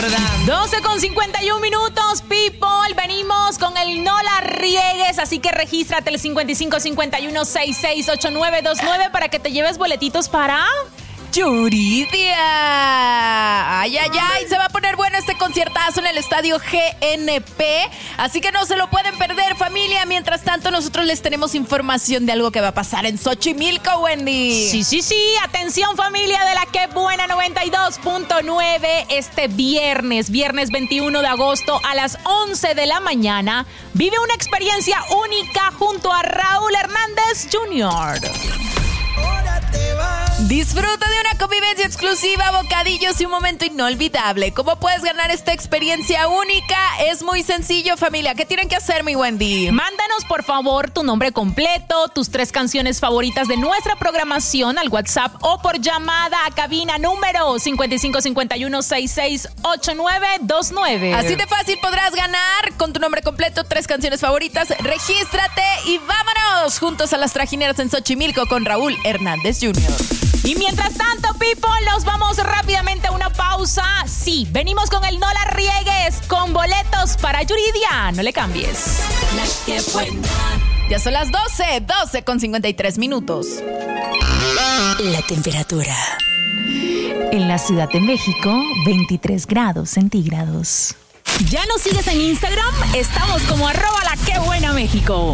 12:51, people. Venimos con el No La Riegues, así que regístrate el 5551668929 para que te lleves boletitos para Yuridia. Ay, se va a poner bueno este conciertazo en el estadio GNP, así que no se lo pueden perder, familia. Mientras tanto, nosotros les tenemos información de algo que va a pasar en Xochimilco, Wendy. Sí, atención, familia de la Que Buena 92.9, este viernes 21 de agosto a las 11 de la mañana, vive una experiencia única junto a Raúl Hernández Jr. Disfruta de una convivencia exclusiva, bocadillos y un momento inolvidable. ¿Cómo puedes ganar esta experiencia única? Es muy sencillo, familia. ¿Qué tienen que hacer, mi Wendy? Mándanos, por favor, tu nombre completo, tus 3 canciones favoritas de nuestra programación al WhatsApp o por llamada a cabina número 5551668929. Así de fácil podrás ganar con tu nombre completo, 3 canciones favoritas. Regístrate y vámonos juntos a las trajineras en Xochimilco con Raúl Hernández Jr. Y mientras tanto, people, nos vamos rápidamente a una pausa. Sí, venimos con el No La Riegues, con boletos para Yuridia. No le cambies. La Que Buena. Ya son las 12:53. La temperatura. En la Ciudad de México, 23 grados centígrados. ¿Ya nos sigues en Instagram? Estamos como @LaQueBuenaMéxico.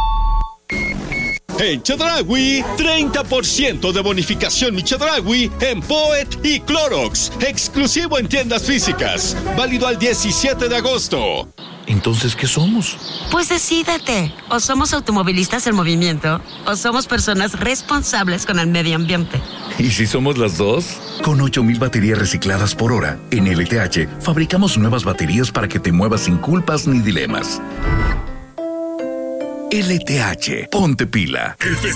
En Chedraui, 30% de bonificación mi Chedraui en Poet y Clorox. Exclusivo en tiendas físicas. Válido al 17 de agosto. Entonces, ¿qué somos? Pues decídete. O somos automovilistas en movimiento, o somos personas responsables con el medio ambiente. ¿Y si somos las dos? Con 8,000 baterías recicladas por hora, en LTH fabricamos nuevas baterías para que te muevas sin culpas ni dilemas. LTH, ponte pila.